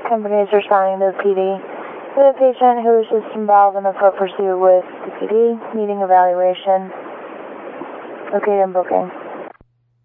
companies responding to the PD. We have a patient who is just involved in a foot pursuit with the PD, needing evaluation. Located in booking.